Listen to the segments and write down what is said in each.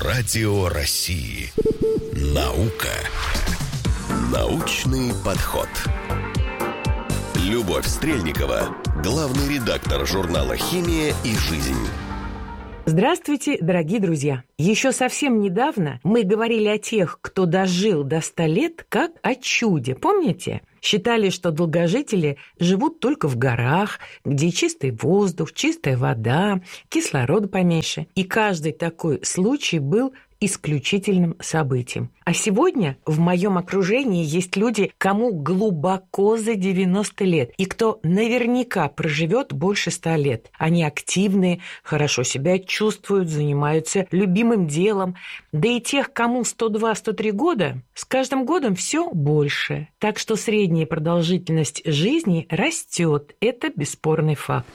Радио России. Наука. Научный подход. Любовь Стрельникова, главный редактор журнала «Химия и жизнь». Здравствуйте, дорогие друзья! Еще совсем недавно мы говорили о тех, кто дожил до 100 лет, как о чуде. Помните? Считали, что долгожители живут только в горах, где чистый воздух, чистая вода, кислорода поменьше. И каждый такой случай был исключительным событием. А сегодня в моем окружении есть люди, кому глубоко за 90 лет, и кто наверняка проживет больше 100 лет. Они активные, хорошо себя чувствуют, занимаются любимым делом. Да и тех, кому 102-103 года, с каждым годом все больше. Так что средняя продолжительность жизни растет. Это бесспорный факт.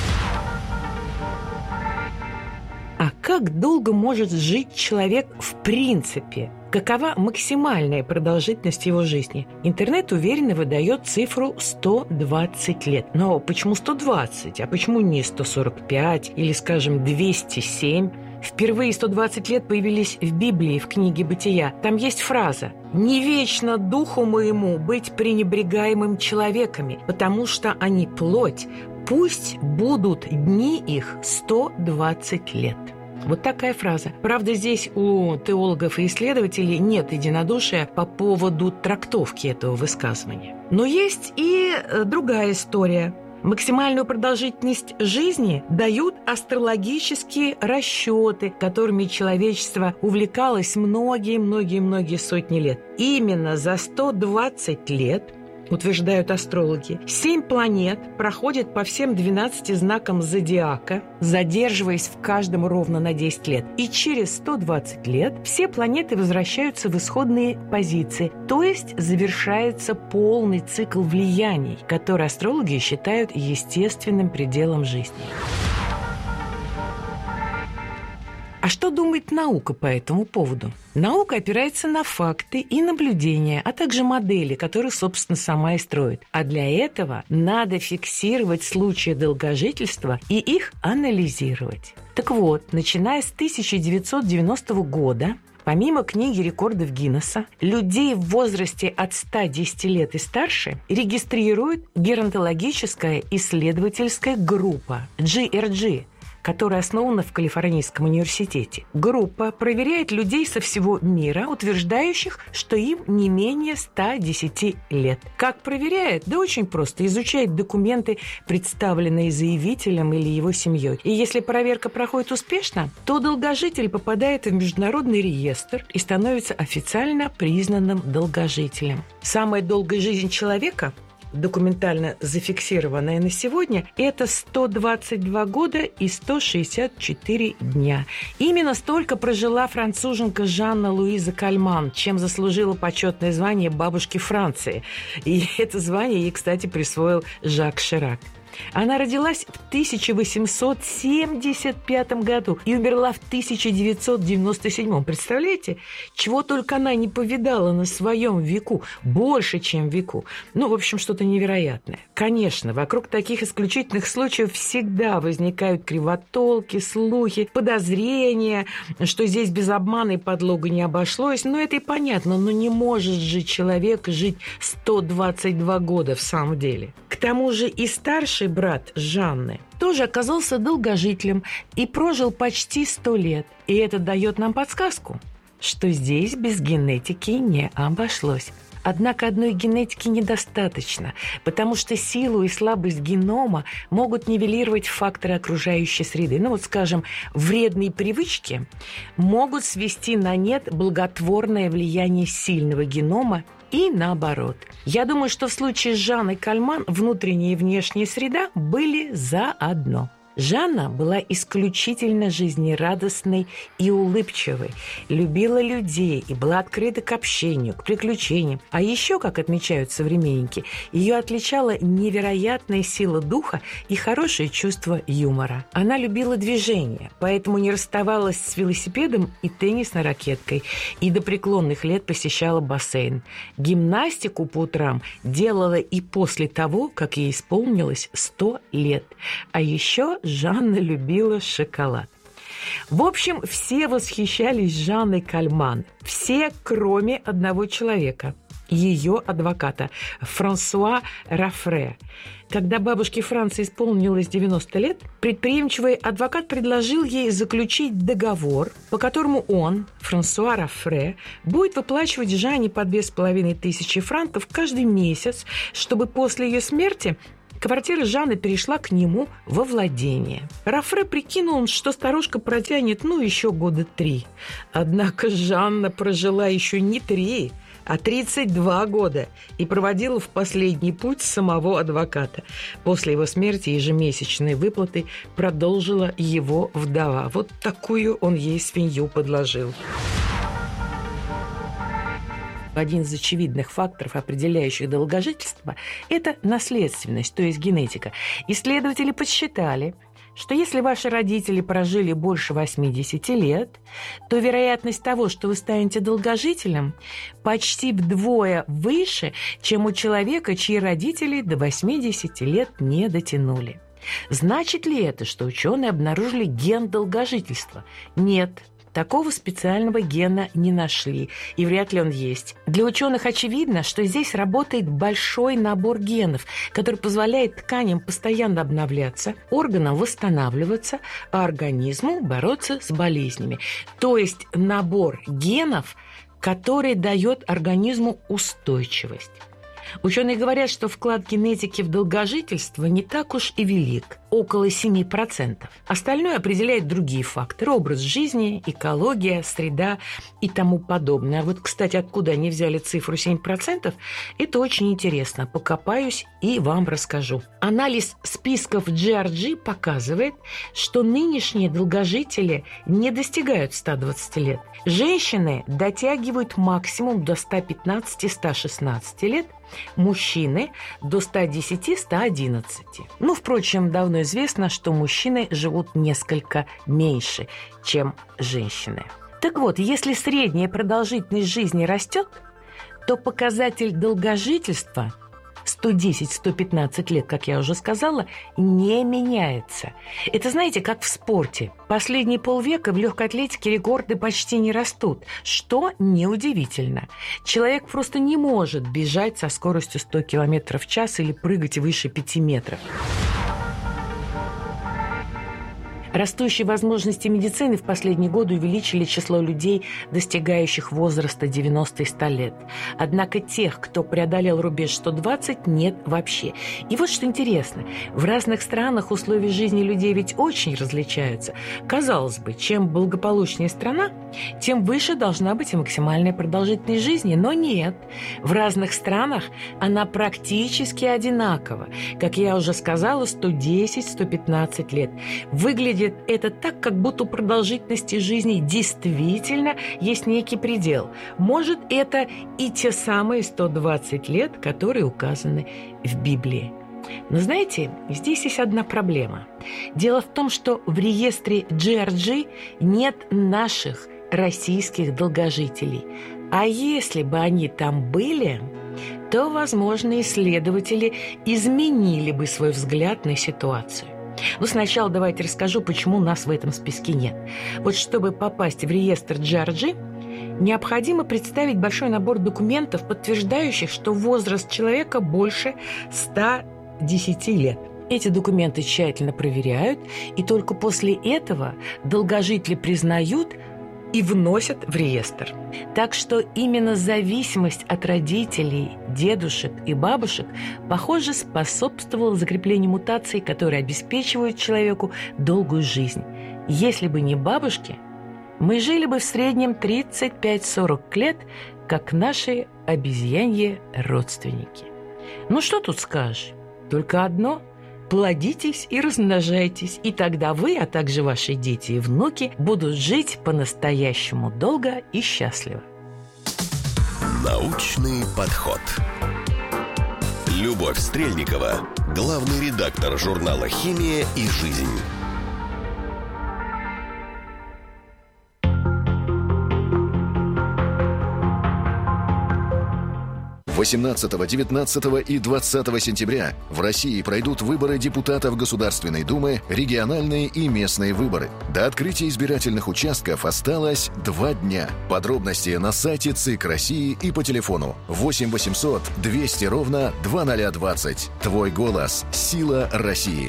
А как долго может жить человек в принципе? Какова максимальная продолжительность его жизни? Интернет уверенно выдает цифру 120 лет. Но почему 120? А почему не 145 или, скажем, 207? Впервые 120 лет появились в Библии, в книге «Бытия». Там есть фраза «Не вечно духу моему быть пренебрегаемым человеками, потому что они плоть, пусть будут дни их 120 лет». Вот такая фраза. Правда, здесь у теологов и исследователей нет единодушия по поводу трактовки этого высказывания. Но есть и другая история. Максимальную продолжительность жизни дают астрологические расчеты, которыми человечество увлекалось многие сотни лет. Именно за 120 лет, утверждают астрологи, 7 планет проходят по всем 12 знакам зодиака, задерживаясь в каждом ровно на 10 лет. И через 120 лет все планеты возвращаются в исходные позиции, то есть завершается полный цикл влияний, который астрологи считают естественным пределом жизни. А что думает наука по этому поводу? Наука опирается на факты и наблюдения, а также модели, которые, собственно, сама и строит. А для этого надо фиксировать случаи долгожительства и их анализировать. Так вот, начиная с 1990 года, помимо книги рекордов Гиннесса, людей в возрасте от 110 лет и старше регистрирует геронтологическая исследовательская группа GRG, которая основана в Калифорнийском университете. Группа проверяет людей со всего мира, утверждающих, что им не менее 110 лет. Как проверяет? Да очень просто. Изучает документы, представленные заявителем или его семьей. И если проверка проходит успешно, то долгожитель попадает в международный реестр и становится официально признанным долгожителем. Самая долгая жизнь человека, документально зафиксированная на сегодня, это 122 года и 164 дня. Именно столько прожила француженка Жанна Луиза Кальман, чем заслужила почетное звание бабушки Франции. И это звание ей, кстати, присвоил Жак Ширак. Она родилась в 1875 году и умерла в 1997. Представляете? Чего только она не повидала на своем веку, больше, чем веку. В общем, что-то невероятное. Конечно, вокруг таких исключительных случаев всегда возникают кривотолки, слухи, подозрения, что здесь без обмана и подлога не обошлось. Но это и понятно, но не может же человек жить 122 года в самом деле. К тому же и старший брат Жанны тоже оказался долгожителем и прожил почти 100 лет. И это дает нам подсказку, что здесь без генетики не обошлось. Однако одной генетики недостаточно, потому что силу и слабость генома могут нивелировать факторы окружающей среды. Скажем, вредные привычки могут свести на нет благотворное влияние сильного генома и наоборот. Я думаю, что в случае с Жанной Кальман внутренняя и внешняя среда были заодно. Жанна была исключительно жизнерадостной и улыбчивой, любила людей и была открыта к общению, к приключениям. А еще, как отмечают современники, ее отличала невероятная сила духа и хорошее чувство юмора. Она любила движение, поэтому не расставалась с велосипедом и теннисной ракеткой, и до преклонных лет посещала бассейн. Гимнастику по утрам делала и после того, как ей исполнилось 100 лет. А еще Жанна любила шоколад. В общем, все восхищались Жанной Кальман. Все, кроме одного человека. Ее адвоката Франсуа Рафре. Когда бабушке Франции исполнилось 90 лет, предприимчивый адвокат предложил ей заключить договор, по которому он, Франсуа Рафре, будет выплачивать Жанне по 2500 франков каждый месяц, чтобы после ее смерти квартира Жанны перешла к нему во владение. Рафре прикинул, что старушка протянет, еще года 3. Однако Жанна прожила еще не 3, а 32 года и проводила в последний путь самого адвоката. После его смерти ежемесячные выплаты продолжила его вдова. Вот такую он ей свинью подложил. Один из очевидных факторов, определяющих долгожительство, это наследственность, то есть генетика. Исследователи подсчитали, что если ваши родители прожили больше 80 лет, то вероятность того, что вы станете долгожителем, почти вдвое выше, чем у человека, чьи родители до 80 лет не дотянули. Значит ли это, что ученые обнаружили ген долгожительства? Нет. Такого специального гена не нашли, и вряд ли он есть. Для ученых очевидно, что здесь работает большой набор генов, который позволяет тканям постоянно обновляться, органам восстанавливаться, а организму бороться с болезнями. То есть набор генов, который дает организму устойчивость. Ученые говорят, что вклад генетики в долгожительство не так уж и велик, около 7%. Остальное определяют другие факторы – образ жизни, экология, среда и тому подобное. А вот, кстати, откуда они взяли цифру 7%, это очень интересно. Покопаюсь и вам расскажу. Анализ списков GRG показывает, что нынешние долгожители не достигают 120 лет. Женщины дотягивают максимум до 115-116 лет, мужчины до 110-111. Впрочем, давно известно, что мужчины живут несколько меньше, чем женщины. Так вот, если средняя продолжительность жизни растет, то показатель долгожительства 110-115 лет, как я уже сказала, не меняется. Это, знаете, как в спорте. Последние полвека в легкой атлетике рекорды почти не растут, что неудивительно. Человек просто не может бежать со скоростью 100 км в час или прыгать выше 5 метров. Растущие возможности медицины в последние годы увеличили число людей, достигающих возраста 90 и 100 лет. Однако тех, кто преодолел рубеж 120, нет вообще. И вот что интересно. В разных странах условия жизни людей ведь очень различаются. Казалось бы, чем благополучнее страна, тем выше должна быть и максимальная продолжительность жизни. Но нет. В разных странах она практически одинакова. Как я уже сказала, 110-115 лет. Выглядит это так, как будто у продолжительности жизни действительно есть некий предел. Может, это и те самые 120 лет, которые указаны в Библии. Но знаете, здесь есть одна проблема. Дело в том, что в реестре GRG нет наших российских долгожителей. А если бы они там были, то, возможно, исследователи изменили бы свой взгляд на ситуацию. Сначала давайте расскажу, почему нас в этом списке нет. Вот чтобы попасть в реестр GRG, необходимо представить большой набор документов, подтверждающих, что возраст человека больше 110 лет. Эти документы тщательно проверяют, и только после этого долгожители признают и вносят в реестр. Так что именно зависимость от родителей, дедушек и бабушек, похоже, способствовала закреплению мутаций, которые обеспечивают человеку долгую жизнь. Если бы не бабушки, мы жили бы в среднем 35-40 лет, как наши обезьяньи родственники. Что тут скажешь? Только одно – плодитесь и размножайтесь, и тогда вы, а также ваши дети и внуки будут жить по-настоящему долго и счастливо. Научный подход. Любовь Стрельникова, главный редактор журнала «Химия и жизнь». 18, 19 и 20 сентября в России пройдут выборы депутатов Государственной Думы, региональные и местные выборы. До открытия избирательных участков осталось 2 дня. Подробности на сайте ЦИК России и по телефону 8 800 200 ровно 2020. Твой голос – сила России.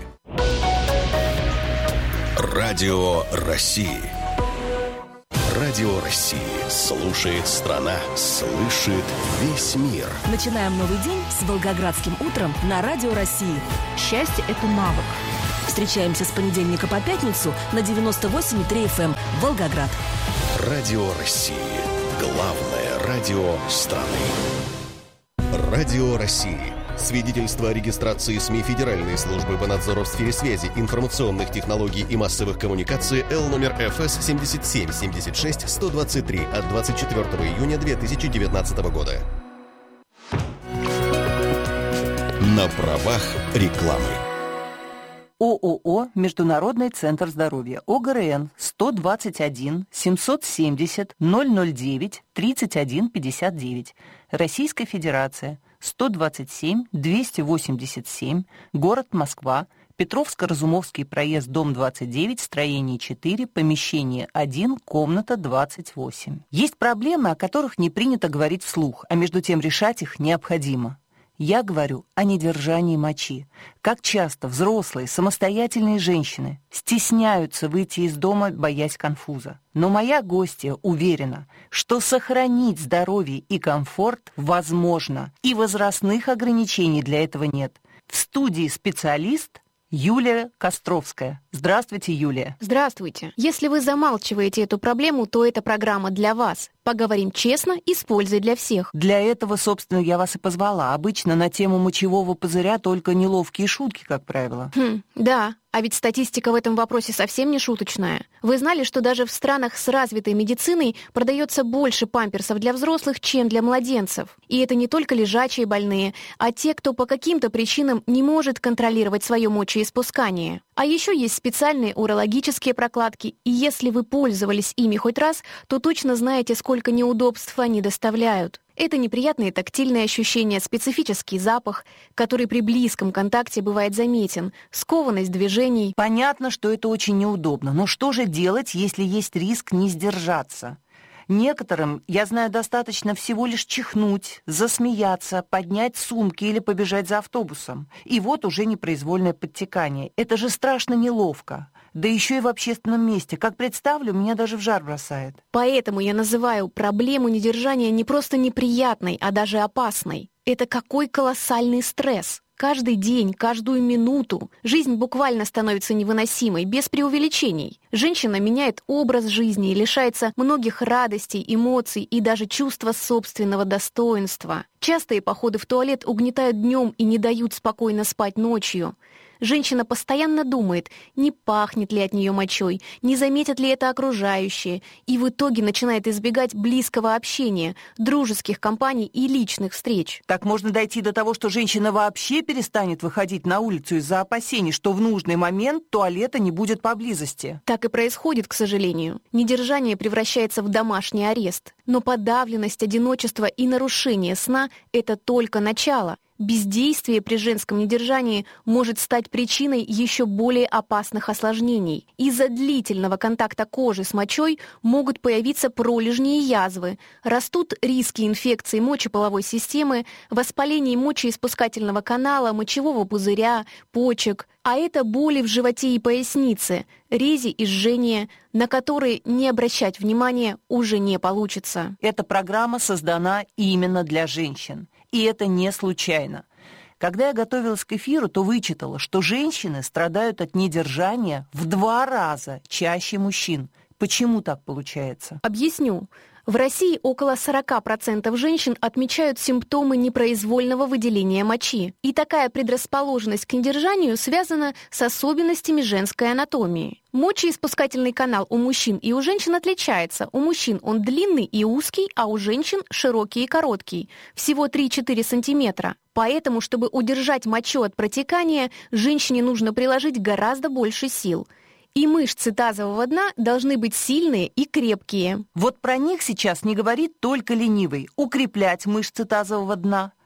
Радио России. Радио России. Слушает страна. Слышит весь мир. Начинаем новый день с Волгоградским утром на Радио России. Счастье – это навык. Встречаемся с понедельника по пятницу на 98,3 FM Волгоград. Радио России. Главное радио страны. Радио России. Свидетельство о регистрации СМИ Федеральной службы по надзору в сфере связи, информационных технологий и массовых коммуникаций Л номер ФС 77-76-123 от 24 июня 2019 года. На правах рекламы. ООО «Международный центр здоровья», ОГРН 121 770 009 31 59, Российская Федерация, 127 287, город Москва, Петровско-Разумовский проезд, дом 29, строение 4, помещение 1, комната 28. Есть проблемы, о которых не принято говорить вслух, а между тем решать их необходимо. Я говорю о недержании мочи. Как часто взрослые, самостоятельные женщины стесняются выйти из дома, боясь конфуза. Но моя гостья уверена, что сохранить здоровье и комфорт возможно, и возрастных ограничений для этого нет. В студии специалист Юлия Костровская. Здравствуйте, Юлия. Здравствуйте. Если вы замалчиваете эту проблему, то эта программа для вас. Поговорим честно и с пользой для всех. Для этого, собственно, я вас и позвала. Обычно на тему мочевого пузыря только неловкие шутки, как правило. Да. А ведь статистика в этом вопросе совсем не шуточная. Вы знали, что даже в странах с развитой медициной продается больше памперсов для взрослых, чем для младенцев? И это не только лежачие больные, а те, кто по каким-то причинам не может контролировать свое мочеиспускание. А еще есть специальные урологические прокладки, и если вы пользовались ими хоть раз, то точно знаете, сколько неудобств они доставляют. Это неприятные тактильные ощущения, специфический запах, который при близком контакте бывает заметен, скованность движений. Понятно, что это очень неудобно, но что же делать, если есть риск не сдержаться? Некоторым, я знаю, достаточно всего лишь чихнуть, засмеяться, поднять сумки или побежать за автобусом. И вот уже непроизвольное подтекание. Это же страшно неловко. Да еще и в общественном месте. Как представлю, меня даже в жар бросает. Поэтому я называю проблему недержания не просто неприятной, а даже опасной. Это какой колоссальный стресс. Каждый день, каждую минуту жизнь буквально становится невыносимой, без преувеличений. Женщина меняет образ жизни и лишается многих радостей, эмоций и даже чувства собственного достоинства. Частые походы в туалет угнетают днем и не дают спокойно спать ночью. Женщина постоянно думает, не пахнет ли от нее мочой, не заметят ли это окружающие, и в итоге начинает избегать близкого общения, дружеских компаний и личных встреч. Так можно дойти до того, что женщина вообще перестанет выходить на улицу из-за опасений, что в нужный момент туалета не будет поблизости. Так и происходит, к сожалению. Недержание превращается в домашний арест. Но подавленность, одиночество и нарушение сна – это только начало. Бездействие при женском недержании может стать причиной еще более опасных осложнений. Из-за длительного контакта кожи с мочой могут появиться пролежни и язвы, растут риски инфекций мочеполовой системы, воспалений мочеиспускательного канала, мочевого пузыря, почек, а это боли в животе и пояснице, рези и жжения, на которые не обращать внимания уже не получится. Эта программа создана именно для женщин. И это не случайно. Когда я готовилась к эфиру, то вычитала, что женщины страдают от недержания в 2 раза чаще мужчин. Почему так получается? Объясню. В России около 40% женщин отмечают симптомы непроизвольного выделения мочи. И такая предрасположенность к недержанию связана с особенностями женской анатомии. Мочеиспускательный канал у мужчин и у женщин отличается. У мужчин он длинный и узкий, а у женщин широкий и короткий. Всего 3-4 сантиметра. Поэтому, чтобы удержать мочу от протекания, женщине нужно приложить гораздо больше сил. И мышцы тазового дна должны быть сильные и крепкие. Вот про них сейчас не говорит только ленивый. Укреплять мышцы тазового дна.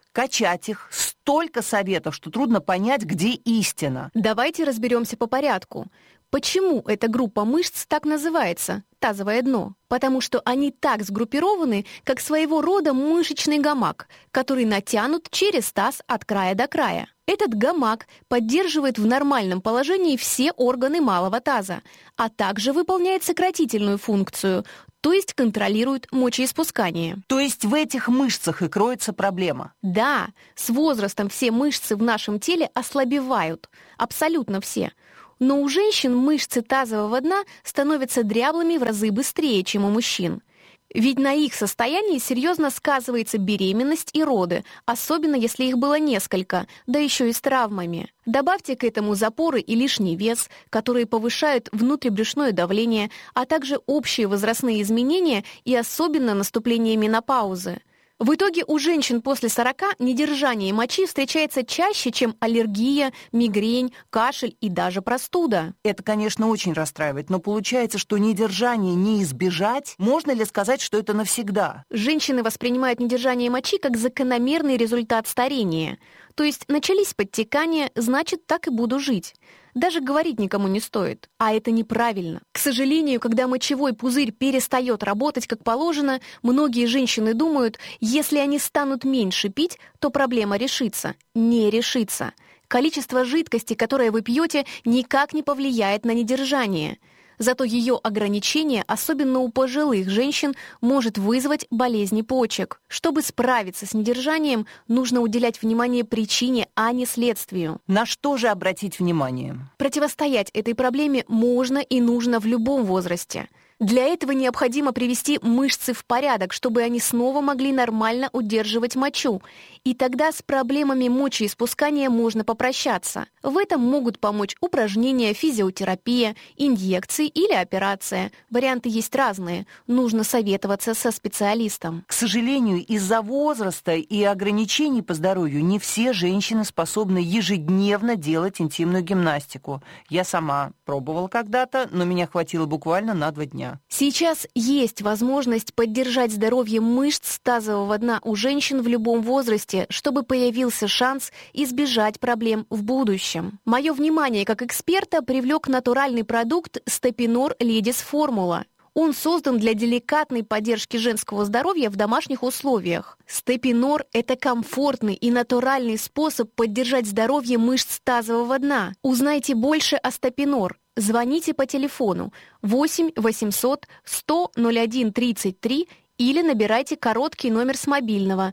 качать их, столько советов, что трудно понять, где истина. Давайте разберемся по порядку. Почему эта группа мышц так называется – тазовое дно? Потому что они так сгруппированы, как своего рода мышечный гамак, который натянут через таз от края до края. Этот гамак поддерживает в нормальном положении все органы малого таза, а также выполняет сократительную функцию, то есть контролирует мочеиспускание. То есть в этих мышцах и кроется проблема? Да, с возрастом все мышцы в нашем теле ослабевают, абсолютно все. Но у женщин мышцы тазового дна становятся дряблыми в разы быстрее, чем у мужчин. Ведь на их состоянии серьезно сказывается беременность и роды, особенно если их было несколько, да еще и с травмами. Добавьте к этому запоры и лишний вес, которые повышают внутрибрюшное давление, а также общие возрастные изменения и особенно наступление менопаузы. В итоге у женщин после 40 недержание мочи встречается чаще, чем аллергия, мигрень, кашель и даже простуда. Это, конечно, очень расстраивает, но получается, что недержание не избежать. Можно ли сказать, что это навсегда? Женщины воспринимают недержание мочи как закономерный результат старения. То есть начались подтекания, значит, так и буду жить. Даже говорить никому не стоит. А это неправильно. К сожалению, когда мочевой пузырь перестает работать как положено, многие женщины думают, если они станут меньше пить, то проблема решится. Не решится. Количество жидкости, которое вы пьете, никак не повлияет на недержание. Зато ее ограничение, особенно у пожилых женщин, может вызвать болезни почек. Чтобы справиться с недержанием, нужно уделять внимание причине, а не следствию. На что же обратить внимание? Противостоять этой проблеме можно и нужно в любом возрасте. Для этого необходимо привести мышцы в порядок, чтобы они снова могли нормально удерживать мочу. И тогда с проблемами мочеиспускания можно попрощаться. В этом могут помочь упражнения, физиотерапия, инъекции или операция. Варианты есть разные. Нужно советоваться со специалистом. К сожалению, из-за возраста и ограничений по здоровью не все женщины способны ежедневно делать интимную гимнастику. Я сама пробовала когда-то, но меня хватило буквально на 2 дня. Сейчас есть возможность поддержать здоровье мышц тазового дна у женщин в любом возрасте, чтобы появился шанс избежать проблем в будущем. Мое внимание как эксперта привлек натуральный продукт Stepinor Ladies Formula. Он создан для деликатной поддержки женского здоровья в домашних условиях. Stepinor – это комфортный и натуральный способ поддержать здоровье мышц тазового дна. Узнайте больше о Stepinor. Звоните по телефону 8 800 100 01 33 или набирайте короткий номер с мобильного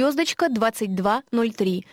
*2203,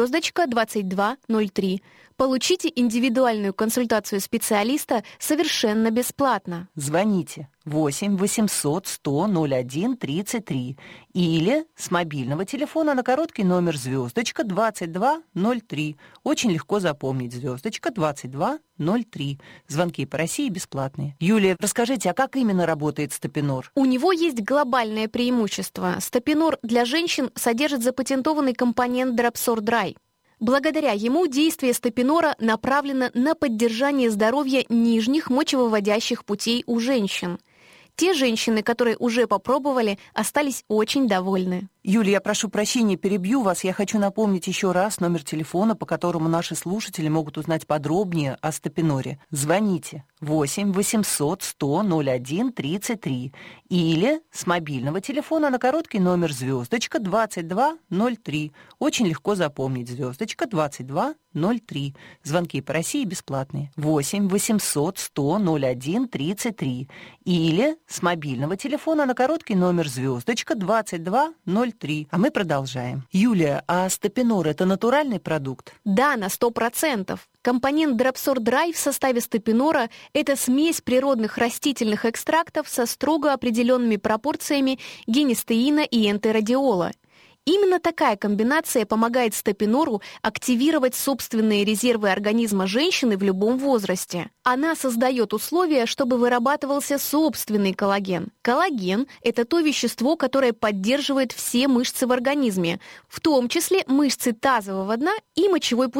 *2203. Получите индивидуальную консультацию специалиста совершенно бесплатно. Звоните 8 800 100 01 33 или с мобильного телефона на короткий номер *2203. Очень легко запомнить *2203. Звонки по России бесплатные. Юлия, расскажите, а как именно работает Stepinor? У него есть глобальное преимущество. Stepinor для женщин содержит запатентованный компонент Dropsor Dry. Благодаря ему действие Stepinor направлено на поддержание здоровья нижних мочевыводящих путей у женщин. Те женщины, которые уже попробовали, остались очень довольны. Юлия, я прошу прощения, перебью вас. Я хочу напомнить еще раз номер телефона, по которому наши слушатели могут узнать подробнее о Stepinor. Звоните 8 800 100 01 33 или с мобильного телефона на короткий номер *2203. Очень легко запомнить *2203. Звонки по России бесплатные. 8 800 100 01 33 или с мобильного телефона на короткий номер *2203. А мы продолжаем. Юлия, а Stepinor – это натуральный продукт? Да, на 100%. Компонент Dropsor Dry в составе Stepinor – это смесь природных растительных экстрактов со строго определенными пропорциями гинистеина и энтеродиола. Именно такая комбинация помогает Stepinor активировать собственные резервы организма женщины в любом возрасте. Она создает условия, чтобы вырабатывался собственный коллаген. Коллаген – это то вещество, которое поддерживает все мышцы в организме, в том числе мышцы тазового дна и мочевой пузырь.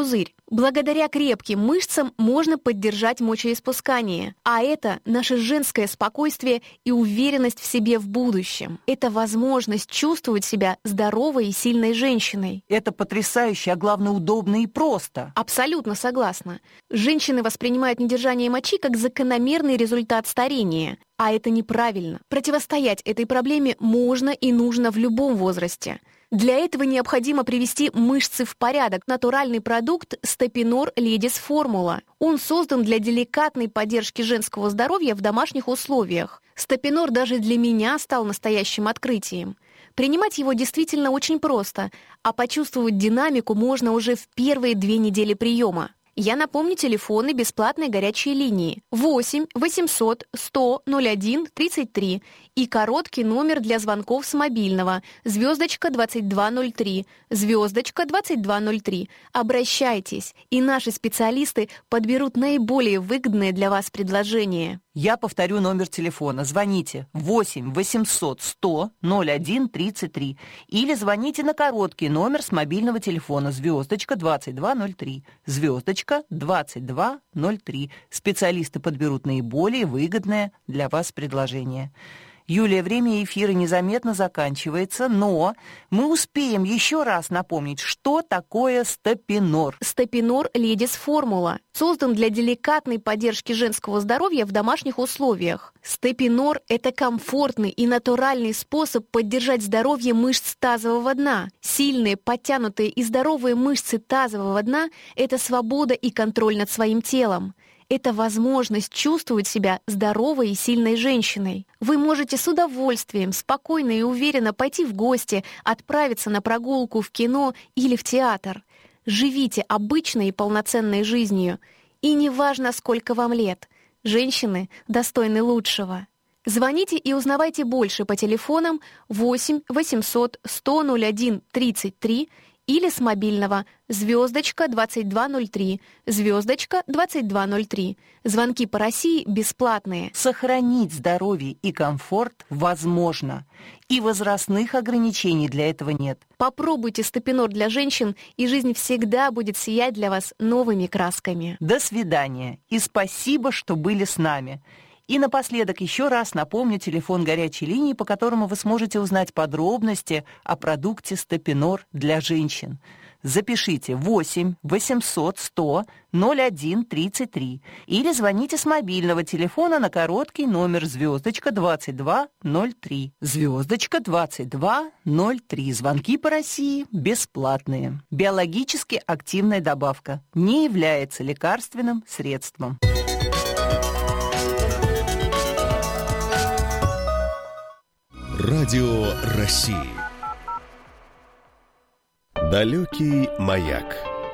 Благодаря крепким мышцам можно поддержать мочеиспускание, а это наше женское спокойствие и уверенность в себе в будущем. Это возможность чувствовать себя здоровой и сильной женщиной. Это потрясающе, а главное, удобно и просто. Абсолютно согласна. Женщины воспринимают недержание мочи как закономерный результат старения. А это неправильно. Противостоять этой проблеме можно и нужно в любом возрасте. Для этого необходимо привести мышцы в порядок. Натуральный продукт Степинор Ледис Формула. Он создан для деликатной поддержки женского здоровья в домашних условиях. Степинор даже для меня стал настоящим открытием. Принимать его действительно очень просто, а почувствовать динамику можно уже в первые 2 недели приема. Я напомню телефоны бесплатной горячей линии 8 800 100 01 33 и короткий номер для звонков с мобильного *2203, *2203. Обращайтесь, и наши специалисты подберут наиболее выгодное для вас предложение. Я повторю номер телефона. Звоните 8 800 100 01 33 или звоните на короткий номер с мобильного телефона *2203, *2203. Специалисты подберут наиболее выгодное для вас предложение. Юлия, время эфира незаметно заканчивается, но мы успеем еще раз напомнить, что такое Степинор. Степинор Ледис Формула создан для деликатной поддержки женского здоровья в домашних условиях. Степинор – это комфортный и натуральный способ поддержать здоровье мышц тазового дна. Сильные, подтянутые и здоровые мышцы тазового дна – это свобода и контроль над своим телом. Это возможность чувствовать себя здоровой и сильной женщиной. Вы можете с удовольствием, спокойно и уверенно пойти в гости, отправиться на прогулку в кино или в театр. Живите обычной и полноценной жизнью. И неважно, сколько вам лет. Женщины достойны лучшего. Звоните и узнавайте больше по телефонам 8 800 100 01 33 или с мобильного *2203, *2203. Звонки по России бесплатные. Сохранить здоровье и комфорт возможно. И возрастных ограничений для этого нет. Попробуйте Степинор для женщин, и жизнь всегда будет сиять для вас новыми красками. До свидания и спасибо, что были с нами. И напоследок еще раз напомню телефон горячей линии, по которому вы сможете узнать подробности о продукте Степинор для женщин. Запишите 8 800 100 01 33 или звоните с мобильного телефона на короткий номер *2203, *2203. Звонки по России бесплатные. Биологически активная добавка не является лекарственным средством. Радио России. Далекий маяк.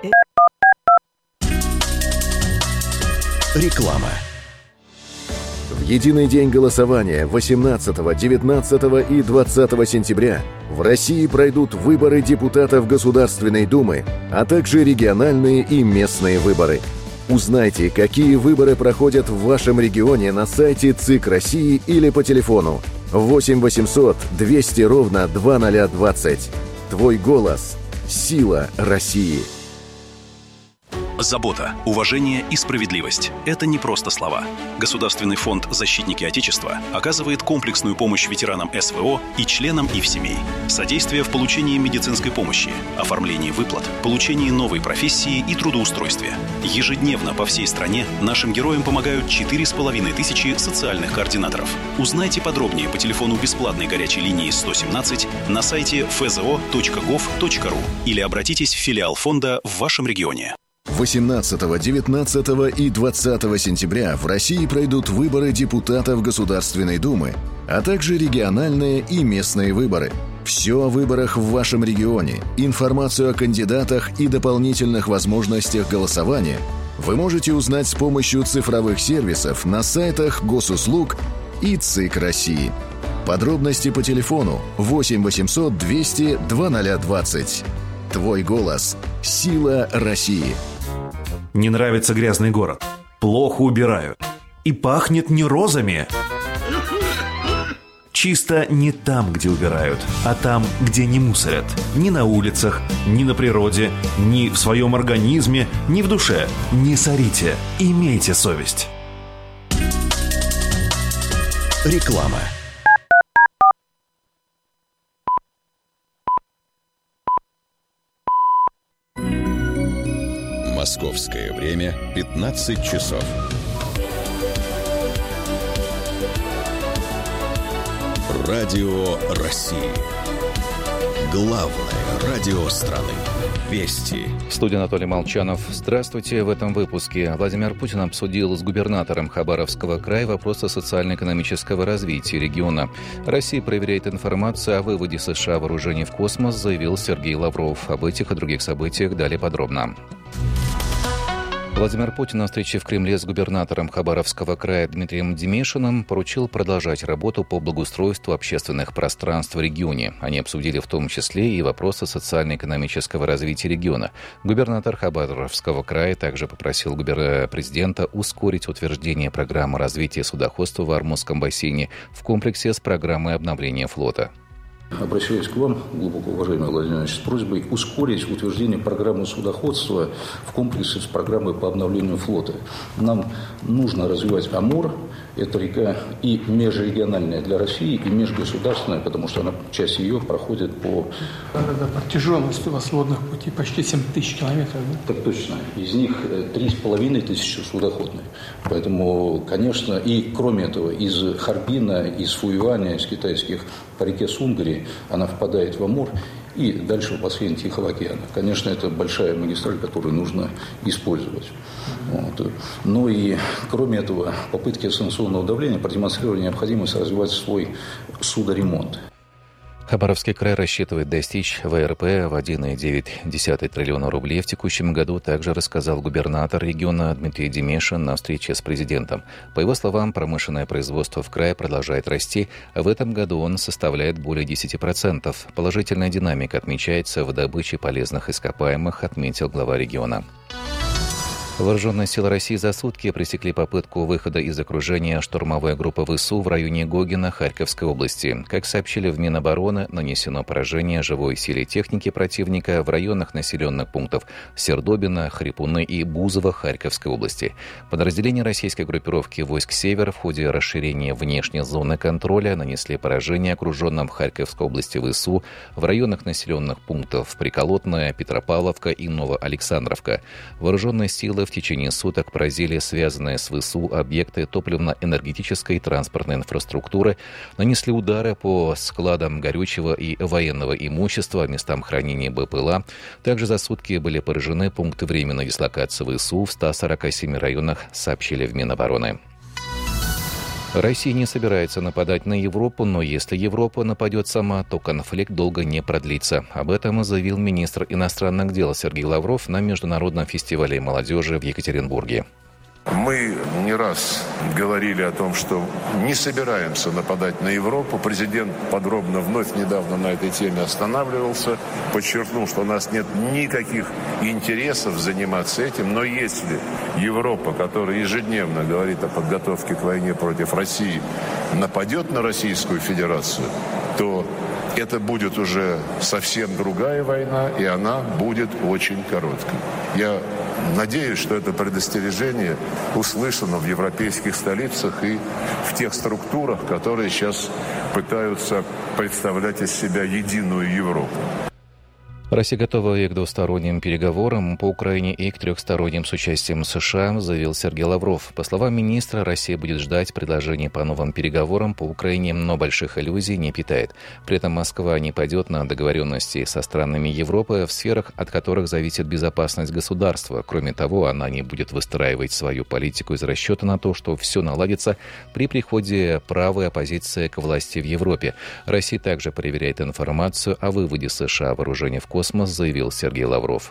Реклама. В единый день голосования 18, 19 и 20 сентября в России пройдут выборы депутатов Государственной Думы, а также региональные и местные выборы. Узнайте, какие выборы проходят в вашем регионе на сайте ЦИК России или по телефону 8 800 200 ровно 2020. Твой голос – сила России. Забота, уважение и справедливость – это не просто слова. Государственный фонд «Защитники Отечества» оказывает комплексную помощь ветеранам СВО и членам их семей. Содействие в получении медицинской помощи, оформлении выплат, получении новой профессии и трудоустройстве. Ежедневно по всей стране нашим героям помогают 4500 социальных координаторов. Узнайте подробнее по телефону бесплатной горячей линии 117 на сайте fzo.gov.ru или обратитесь в филиал фонда в вашем регионе. 18, 19 и 20 сентября в России пройдут выборы депутатов Государственной Думы, а также региональные и местные выборы. Все о выборах в вашем регионе, информацию о кандидатах и дополнительных возможностях голосования вы можете узнать с помощью цифровых сервисов на сайтах Госуслуг и ЦИК России. Подробности по телефону 8 800 200 2020. Твой голос – сила России. Не нравится грязный город. Плохо убирают. И пахнет не розами. Чисто не там, где убирают, а там, где не мусорят. Ни на улицах, ни на природе, ни в своем организме, ни в душе. Не сорите. Имейте совесть. Реклама. Московское время 15 часов. Радио России. Главное радио страны. Вести. В студии Анатолий Молчанов. Здравствуйте. В этом выпуске Владимир Путин обсудил с губернатором Хабаровского края вопросы социально-экономического развития региона. Россия проверяет информацию о выводе США вооружений в космос, заявил Сергей Лавров. Об этих и других событиях далее подробно. Владимир Путин на встрече в Кремле с губернатором Хабаровского края Дмитрием Демешиным поручил продолжать работу по благоустройству общественных пространств в регионе. Они обсудили в том числе и вопросы социально-экономического развития региона. Губернатор Хабаровского края также попросил президента ускорить утверждение программы развития судоходства в Армузском бассейне в комплексе с программой обновления флота. Обращаюсь к вам, глубоко уважаемый Владимир Ильич, с просьбой ускорить утверждение программы судоходства в комплексе с программой по обновлению флота. Нам нужно развивать Амур. Это река и межрегиональная для России, и межгосударственная, потому что часть ее проходит по... Протяженность у вас водных путей почти 7 тысяч километров. Да? Так точно. Из них 3,5 тысячи судоходные. Поэтому, конечно, и кроме этого, из Харбина, из Фуюаня, из китайских по реке Сунгари, она впадает в Амур и дальше в бассейн Тихого океана. Конечно, это большая магистраль, которую нужно использовать. Вот. Но и кроме этого, попытки санкционного давления продемонстрировали необходимость развивать свой судоремонт. Хабаровский край рассчитывает достичь ВРП в 1,9 триллиона рублей в текущем году, также рассказал губернатор региона Дмитрий Демешин на встрече с президентом. По его словам, промышленное производство в крае продолжает расти, а в этом году он составляет более 10%. Положительная динамика отмечается в добыче полезных ископаемых, отметил глава региона. Вооруженные силы России за сутки пресекли попытку выхода из окружения штурмовой группы ВСУ в районе Гогина Харьковской области. Как сообщили в Минобороны, нанесено поражение живой силе техники противника в районах населенных пунктов Сердобина, Хрипуны и Бузово Харьковской области. Подразделения российской группировки войск «Север» в ходе расширения внешней зоны контроля нанесли поражение окруженным в Харьковской области ВСУ в районах населенных пунктов Приколотная, Петропавловка и Новоалександровка. Вооруженные силы в течение суток поразили связанные с ВСУ объекты топливно-энергетической и транспортной инфраструктуры, нанесли удары по складам горючего и военного имущества, местам хранения БПЛА. Также за сутки были поражены пункты временной дислокации ВСУ в 147 районах, сообщили в Минобороны. Россия не собирается нападать на Европу, но если Европа нападет сама, то конфликт долго не продлится. Об этом заявил министр иностранных дел Сергей Лавров на Международном фестивале молодежи в Екатеринбурге. Мы не раз говорили о том, что не собираемся нападать на Европу. Президент подробно вновь недавно на этой теме останавливался, подчеркнул, что у нас нет никаких интересов заниматься этим. Но если Европа, которая ежедневно говорит о подготовке к войне против России, нападет на Российскую Федерацию, то это будет уже совсем другая война, и она будет очень короткой. Я надеюсь, что это предостережение услышано в европейских столицах и в тех структурах, которые сейчас пытаются представлять из себя единую Европу. Россия готова и к двусторонним переговорам по Украине, и к трехсторонним с участием США, заявил Сергей Лавров. По словам министра, Россия будет ждать предложений по новым переговорам по Украине, но больших иллюзий не питает. При этом Москва не пойдет на договоренности со странами Европы в сферах, от которых зависит безопасность государства. Кроме того, она не будет выстраивать свою политику из расчета на то, что все наладится при приходе правой оппозиции к власти в Европе. Россия также проверяет информацию о выводе США вооружений в космос, заявил Сергей Лавров.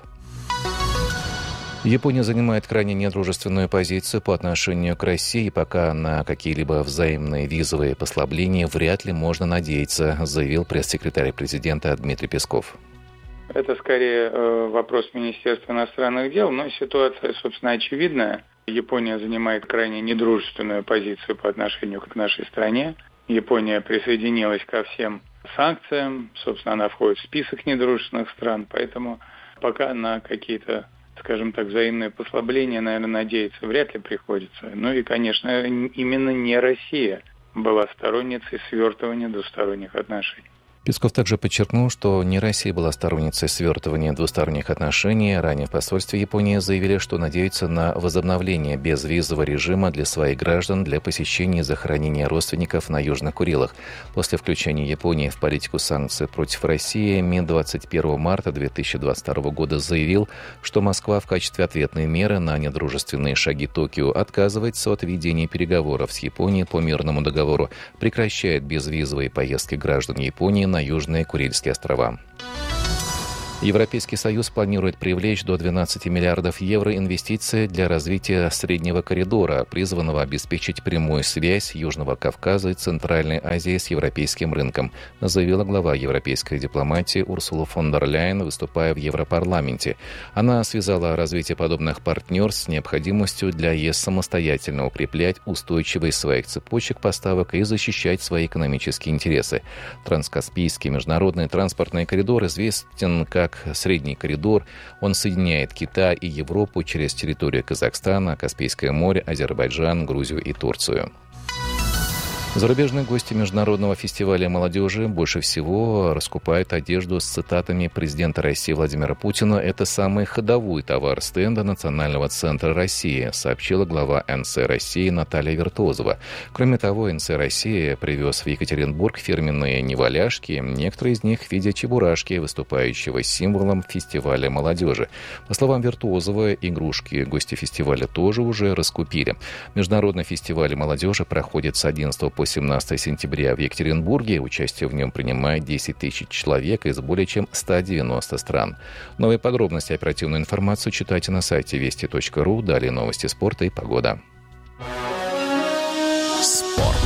Япония занимает крайне недружественную позицию по отношению к России, пока на какие-либо взаимные визовые послабления вряд ли можно надеяться, заявил пресс-секретарь президента Дмитрий Песков. Это скорее вопрос Министерства иностранных дел, но ситуация, собственно, очевидная. Япония занимает крайне недружественную позицию по отношению к нашей стране. Япония присоединилась ко всем санкциям, собственно, она входит в список недружественных стран, поэтому пока на какие-то, скажем так, взаимные послабления, наверное, надеяться вряд ли приходится. Ну и, конечно, именно не Россия была сторонницей свертывания двусторонних отношений. Песков также подчеркнул, что не Россия была сторонницей свертывания двусторонних отношений. Ранее в посольстве Японии заявили, что надеются на возобновление безвизового режима для своих граждан для посещения и захоронения родственников на Южных Курилах. После включения Японии в политику санкций против России МИД 21 марта 2022 года заявил, что Москва в качестве ответной меры на недружественные шаги Токио отказывается от ведения переговоров с Японией по мирному договору, прекращает безвизовые поездки граждан Японии на Южные Курильские острова. Европейский Союз планирует привлечь до 12 миллиардов евро инвестиций для развития среднего коридора, призванного обеспечить прямую связь Южного Кавказа и Центральной Азии с европейским рынком, заявила глава европейской дипломатии Урсула фон дер Ляйен, выступая в Европарламенте. Она связала развитие подобных партнерств с необходимостью для ЕС самостоятельно укреплять устойчивость своих цепочек поставок и защищать свои экономические интересы. Транскаспийский международный транспортный коридор известен как Средний коридор. Он соединяет Китай и Европу через территорию Казахстана, Каспийское море, Азербайджан, Грузию и Турцию. Зарубежные гости Международного фестиваля молодежи больше всего раскупают одежду с цитатами президента России Владимира Путина. Это самый ходовой товар стенда Национального центра России, сообщила глава НЦ России Наталья Вертозова. Кроме того, НЦ России привез в Екатеринбург фирменные неваляшки, некоторые из них в виде чебурашки, выступающего символом фестиваля молодежи. По словам Вертозовой, игрушки гости фестиваля тоже уже раскупили. Международный фестиваль молодежи проходит с 11 по 17 сентября в Екатеринбурге. Участие в нем принимает 10 тысяч человек из более чем 190 стран. Новые подробности и оперативную информацию читайте на сайте вести.ру. Далее новости спорта и погода. Спорт.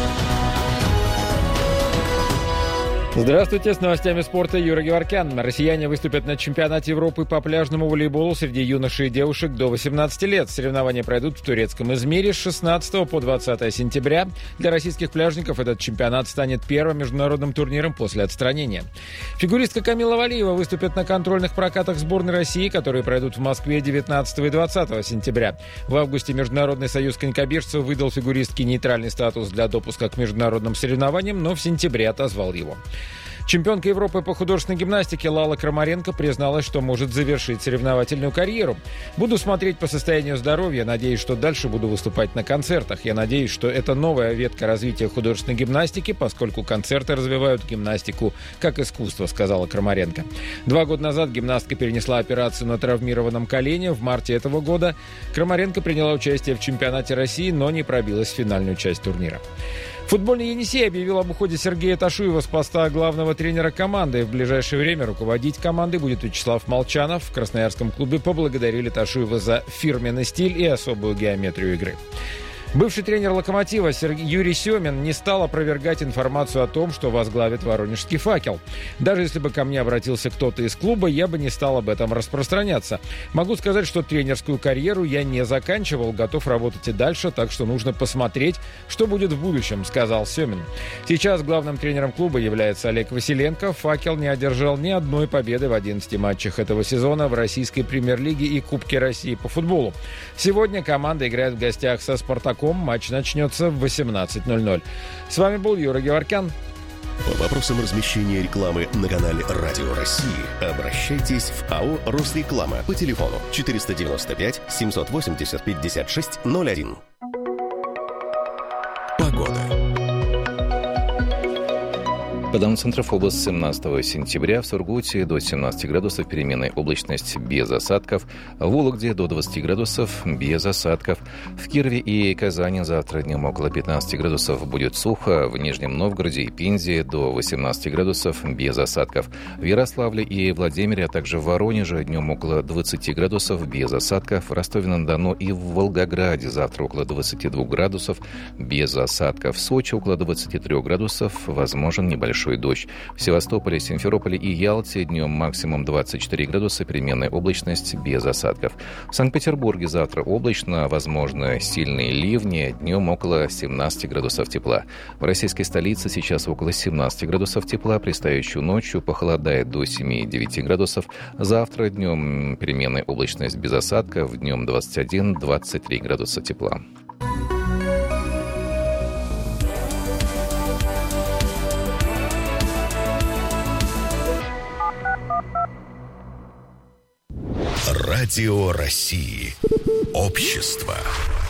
Здравствуйте, с новостями спорта Юра Геворкян. Россияне выступят на чемпионате Европы по пляжному волейболу среди юношей и девушек до 18 лет. Соревнования пройдут в турецком Измире с 16 по 20 сентября. Для российских пляжников этот чемпионат станет первым международным турниром после отстранения. Фигуристка Камила Валиева выступит на контрольных прокатах сборной России, которые пройдут в Москве 19 и 20 сентября. В августе Международный союз конькобежцев выдал фигуристке нейтральный статус для допуска к международным соревнованиям, но в сентябре отозвал его. Чемпионка Европы по художественной гимнастике Лала Крамаренко призналась, что может завершить соревновательную карьеру. «Буду смотреть по состоянию здоровья, надеюсь, что дальше буду выступать на концертах. Я надеюсь, что это новая ветка развития художественной гимнастики, поскольку концерты развивают гимнастику как искусство», — сказала Крамаренко. 2 года назад гимнастка перенесла операцию на травмированном колене. В марте этого года Крамаренко приняла участие в чемпионате России, но не пробилась в финальную часть турнира. Футбольный «Енисей» объявил об уходе Сергея Ташуева с поста главного тренера команды. В ближайшее время руководить командой будет Вячеслав Молчанов. В красноярском клубе поблагодарили Ташуева за фирменный стиль и особую геометрию игры. Бывший тренер «Локомотива» Юрий Семин не стал опровергать информацию о том, что возглавит воронежский «Факел». «Даже если бы ко мне обратился кто-то из клуба, я бы не стал об этом распространяться. Могу сказать, что тренерскую карьеру я не заканчивал, готов работать и дальше, так что нужно посмотреть, что будет в будущем», — сказал Семин. Сейчас главным тренером клуба является Олег Василенко. «Факел» не одержал ни одной победы в 11 матчах этого сезона в российской премьер-лиге и Кубке России по футболу. Сегодня команда играет в гостях со «Спартаком». Матч начнется в 18:00. С вами был Юра Геворкян. По вопросам размещения рекламы на канале Радио России обращайтесь в АО «Росреклама» по телефону 495 780 56 01. Погода. По данным Центров, область 17 сентября, в Сургуте до 17 градусов, переменная облачность без осадков, в Вологде до 20 градусов без осадков, в Кирове и Казани завтра днем около 15 градусов будет сухо, в Нижнем Новгороде и Пензе до 18 градусов без осадков, в Ярославле и Владимире, а также в Воронеже днем около 20 градусов без осадков, в Ростове-на-Дону и в Волгограде завтра около 22 градусов без осадков, в Сочи около 23 градусов, возможен небольшой небольшой дождь. В Севастополе, Симферополе и Ялте днем максимум 24 градуса, переменная облачность без осадков. В Санкт-Петербурге завтра облачно, возможно, сильные ливни, днем около 17 градусов тепла. В российской столице сейчас около 17 градусов тепла, предстоящую ночью похолодает до 7-9 градусов. Завтра днем переменная облачность без осадков, днем 21-23 градуса тепла. Радио России. Общество.